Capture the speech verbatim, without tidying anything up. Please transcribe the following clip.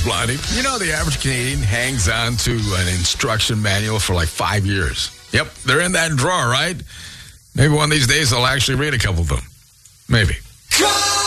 News, Blondie. You know, the average Canadian hangs on to an instruction manual for like five years. Yep, they're in that drawer, right? Maybe one of these days they'll actually read a couple of them. Maybe.